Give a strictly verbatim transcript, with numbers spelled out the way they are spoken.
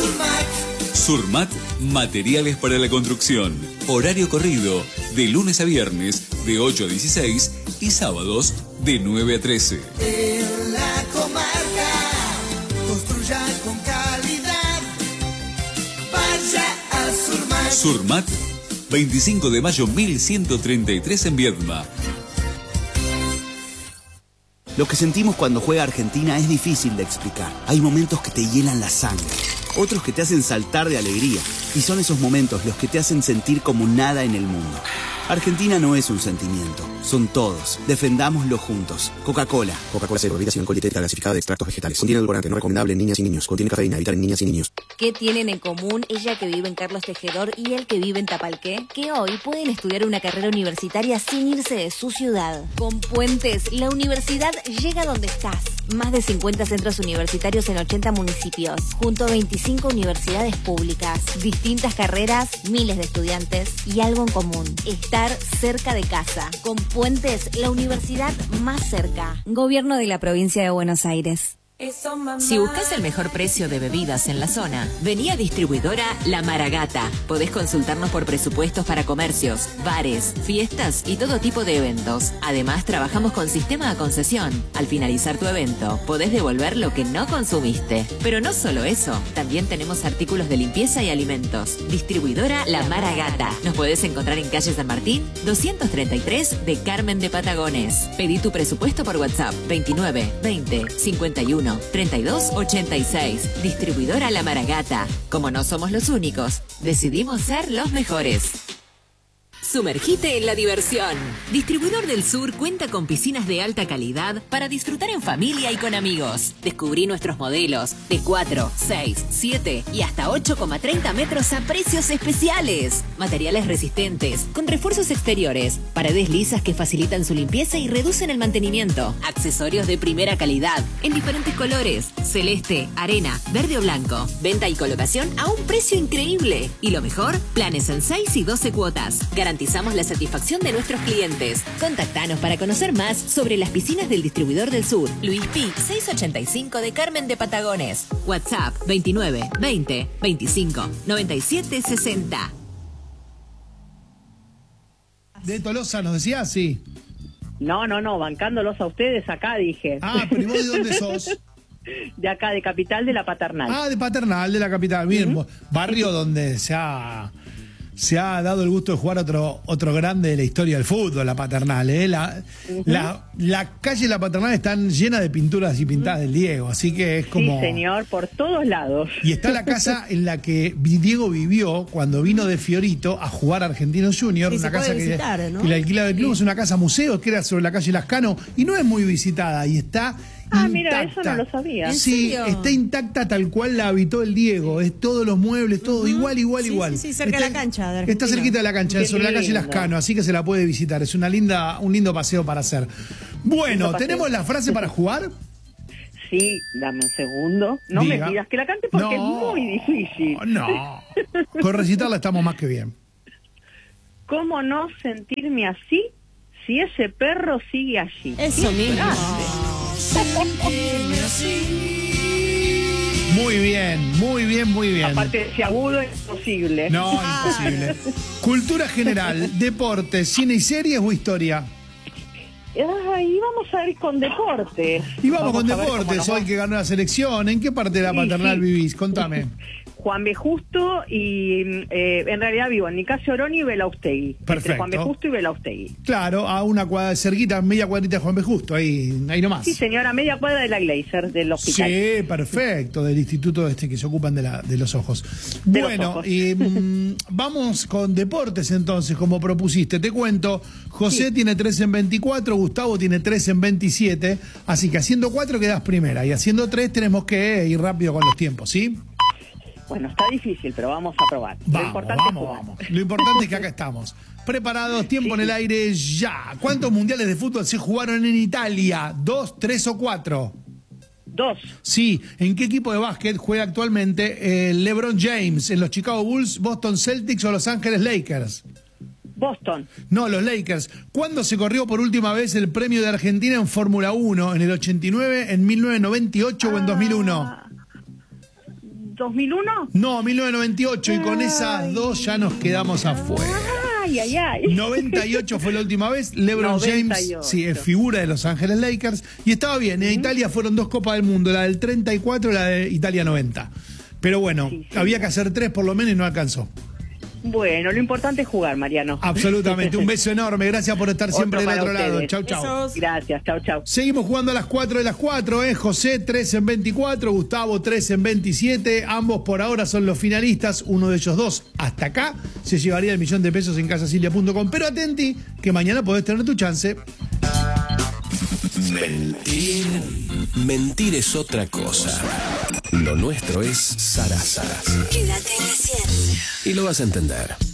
Surmat, materiales para la construcción. Horario corrido, de lunes a viernes, de ocho a dieciséis y sábados, de nueve a trece. En la comarca, construya con calidad. Vaya a Surmat. Surmat, veinticinco de mayo mil ciento treinta y tres en Viedma. Lo que sentimos cuando juega Argentina es difícil de explicar. Hay momentos que te hielan la sangre, otros que te hacen saltar de alegría. Y son esos momentos los que te hacen sentir como nada en el mundo. Argentina no es un sentimiento, son todos. Defendámoslo juntos. Coca-Cola. Coca-Cola Cero, bebida sin alcohol y tétrica gasificada de extractos vegetales. Contiene edulcorante no recomendable en niñas y niños. Contiene cafeína, evitar en niñas y niños. ¿Qué tienen en común ella que vive en Carlos Tejedor y él que vive en Tapalqué? Que hoy pueden estudiar una carrera universitaria sin irse de su ciudad. Con Puentes, la universidad llega donde estás. Más de cincuenta centros universitarios en ochenta municipios, junto a veinticinco universidades públicas, distintas carreras, miles de estudiantes y algo en común: estar cerca de casa. Con Puentes, la universidad más cerca. Gobierno de la Provincia de Buenos Aires. Si buscas el mejor precio de bebidas en la zona, vení a distribuidora La Maragata. Podés consultarnos por presupuestos para comercios, bares, fiestas y todo tipo de eventos. Además, trabajamos con sistema a concesión. Al finalizar tu evento, podés devolver lo que no consumiste. Pero no solo eso, también tenemos artículos de limpieza y alimentos. Distribuidora La Maragata. Nos podés encontrar en calle San Martín, doscientos treinta y tres de Carmen de Patagones. Pedí tu presupuesto por WhatsApp veintinueve veinte cincuenta y uno treinta y dos ochenta y seis. Distribuidora La Maragata. Como no somos los únicos, decidimos ser los mejores. Sumergite en la diversión. Distribuidor del Sur cuenta con piscinas de alta calidad para disfrutar en familia y con amigos. Descubrí nuestros modelos de cuatro, seis, siete y hasta ocho coma treinta metros a precios especiales. Materiales resistentes, con refuerzos exteriores, paredes lisas que facilitan su limpieza y reducen el mantenimiento. Accesorios de primera calidad, en diferentes colores: celeste, arena, verde o blanco. Venta y colocación a un precio increíble. Y lo mejor, planes en seis y doce cuotas. Garantizamos la satisfacción de nuestros clientes. Contactanos para conocer más sobre las piscinas del Distribuidor del Sur. Luis Pi, seiscientos ochenta y cinco de Carmen de Patagones. WhatsApp veintinueve veinte veinticinco noventa y siete sesenta. De Tolosa nos decía, sí. No, no, no, bancándolos a ustedes acá, dije. Ah, pero ¿y vos de dónde sos? De acá, de Capital, de la Paternal. Ah, de Paternal, de la capital. Bien, Uh-huh. barrio donde se ha, se ha dado el gusto de jugar otro, otro grande de la historia del fútbol, la Paternal. ¿eh? La, Uh-huh. la, la calle de la Paternal están llenas de pinturas y pintadas del Diego, así que es como... Sí, señor, por todos lados. Y está la casa en la que Diego vivió cuando vino de Fiorito a jugar a Argentinos Juniors, Sí, una se casa puede que, visitar, ¿no? que le alquilaba el club, Sí. es una casa museo que era sobre la calle Lascano y no es muy visitada y está... Ah, intacta. mira, eso no lo sabía. ¿En Sí, serio? está intacta tal cual la habitó el Diego. Es todos los muebles, todo igual, igual, Sí, igual. sí, sí, cerca está, de la cancha de Está Argentina. cerquita de la cancha, Qué sobre la calle lindo. Lascano, así que se la puede visitar. Es una linda, un lindo paseo para hacer. Bueno, Lindo paseo. ¿tenemos la frase para jugar? Sí, dame un segundo. No Diga. me pidas que la cante porque No, es muy difícil. No. Con recitarla estamos más que bien. ¿Cómo no sentirme así si ese perro sigue allí? Eso mismo. Muy bien, muy bien, muy bien. Aparte, si agudo es imposible. No, imposible. Cultura general, deportes, cine y series o historia. Ay, vamos a ir con deportes. Y vamos, con a ver cómo deportes, nos hoy va. que ganó la selección. ¿En qué parte de la Sí, Paternal sí. vivís? Contame. Juan B. Justo y eh, en realidad vivo en Nicasio Oroni y Belaustegui. Entre Perfecto. Juan B. Justo y Belaustegui. Claro, a una cuadra cerquita, media cuadrita de Juan B. Justo, ahí, ahí nomás. Sí, señora, media cuadra de la Glazer, del hospital. Sí, perfecto, del instituto este que se ocupan de, la, de los ojos. De los Bueno, ojos. y, mm, vamos con deportes entonces, como propusiste. Te cuento, José Sí. tiene tres en veinticuatro, Gustavo tiene tres en veintisiete, así que haciendo cuatro quedas primera y haciendo tres tenemos que ir rápido con los tiempos, ¿sí? Bueno, está difícil, pero vamos a probar. Lo Vamos, importante vamos, es jugar. vamos. Lo importante es que acá estamos. Preparados, tiempo en el aire, ya. ¿Cuántos mundiales de fútbol se jugaron en Italia? ¿Dos, tres o cuatro? Dos. Sí. ¿En qué equipo de básquet juega actualmente eh, LeBron James? ¿En los Chicago Bulls, Boston Celtics o Los Ángeles Lakers? Boston. No, los Lakers. ¿Cuándo se corrió por última vez el premio de Argentina en Fórmula uno? ¿En el ochenta y nueve, en mil novecientos noventa y ocho o en dos mil uno? ¿dos mil uno? No, mil novecientos noventa y ocho, y con esas dos ya nos quedamos afuera. Ay, ay, ay. noventa y ocho fue la última vez. LeBron noventa y James, ocho. sí, es figura de Los Ángeles Lakers. Y estaba bien, en Italia fueron dos Copas del Mundo, la del treinta y cuatro y la de Italia noventa. Pero bueno, Sí, sí. había que hacer tres por lo menos y no alcanzó. Bueno, lo importante es jugar, Mariano. Absolutamente, un beso enorme. Gracias por estar siempre Otro del para otro lado. ustedes. Chau, chau. Besos. Gracias, chau, chau. Seguimos jugando a las cuatro de las cuatro, ¿eh? José tres en veinticuatro, Gustavo tres en veintisiete. Ambos por ahora son los finalistas. Uno de ellos dos, hasta acá, se llevaría el millón de pesos en casasilia punto com. Pero atenti, que mañana podés tener tu chance. Mentir. Mentir es otra cosa. Lo nuestro es zaraza. Quédate en la ciencia. Y lo vas a entender.